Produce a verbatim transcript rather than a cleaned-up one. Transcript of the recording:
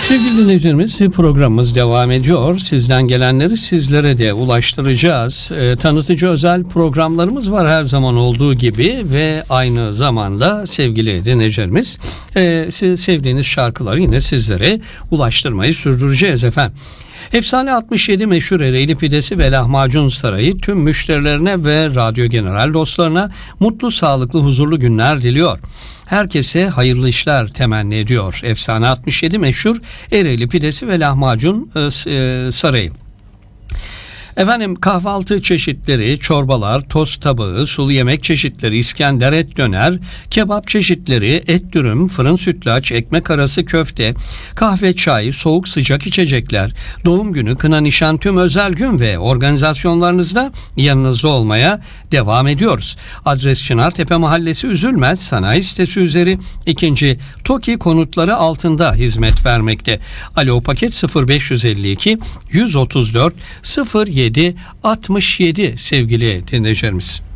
Sevgili dinleyicilerimiz, programımız devam ediyor. Sizden gelenleri sizlere de ulaştıracağız. E, tanıtıcı özel programlarımız var her zaman olduğu gibi ve aynı zamanda sevgili dinleyicilerimiz e, siz sevdiğiniz şarkıları yine sizlere ulaştırmayı sürdüreceğiz efendim. Efsane altmış yedi meşhur Ereğli Pidesi ve Lahmacun Sarayı tüm müşterilerine ve Radyo General dostlarına mutlu, sağlıklı, huzurlu günler diliyor. Herkese hayırlı işler temenni ediyor. Efsane altmış yedi meşhur Ereğli Pidesi ve Lahmacun e, Sarayı. Efendim, kahvaltı çeşitleri, çorbalar, tost tabağı, sulu yemek çeşitleri, İskender, et döner, kebap çeşitleri, et dürüm, fırın sütlaç, ekmek arası köfte, kahve, çay, soğuk sıcak içecekler, doğum günü, kına, nişan, tüm özel gün ve organizasyonlarınızda yanınızda olmaya devam ediyoruz. Adres Çınartepe Mahallesi, Üzülmez Sanayi Sitesi üzeri ikinci TOKİ konutları altında hizmet vermekte. Alo paket sıfır beş yüz elli iki yüz otuz dört sıfır yedi altmış yedi sevgili dinleyicilerimiz.